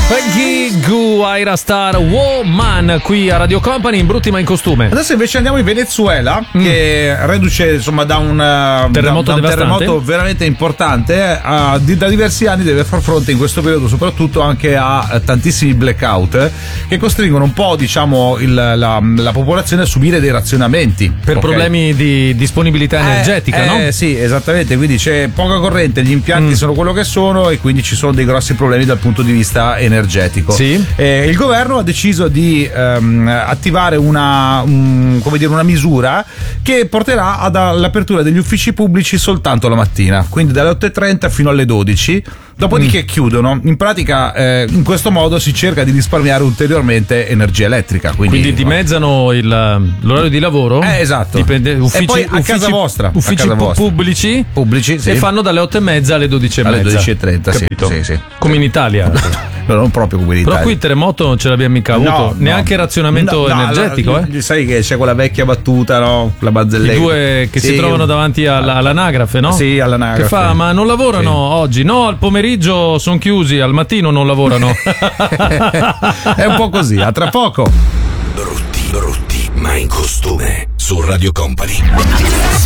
Peggy Goo, Ira Star, Woman, qui a Radio Company, in brutti ma in costume. Adesso invece andiamo in Venezuela, che reduce insomma da un terremoto veramente importante, da diversi anni deve far fronte in questo periodo soprattutto anche a tantissimi blackout che costringono un po', diciamo, la popolazione a subire dei razionamenti per problemi di disponibilità energetica, no? Sì, esattamente, quindi c'è poca corrente, gli impianti sono quello che sono e quindi ci sono dei grossi problemi dal punto di vista energetico. Sì. Il governo ha deciso di attivare una misura che porterà all'apertura degli uffici pubblici soltanto la mattina, quindi dalle 8:30 fino alle 12. Dopodiché chiudono. In pratica, in questo modo si cerca di risparmiare ulteriormente energia elettrica. Quindi dimezzano l'orario di lavoro. Esatto. Uffici, e poi a casa vostra. Uffici pubblici, sì. E fanno dalle 8:30 alle 12:30. Alle 12:30, capito? Sì. Come in Italia. Non proprio come in Italia. Però qui il terremoto non ce l'abbiamo mica avuto. Neanche razionamento energetico. Sai che c'è quella vecchia battuta, no? La barzelletta. I due che si trovano davanti all'anagrafe, no? Sì, all'anagrafe. Che fa, ma non lavorano oggi? No, al pomeriggio sono chiusi, al mattino non lavorano. È un po' così, a tra poco. Brutti, ma in costume. Su Radio Company.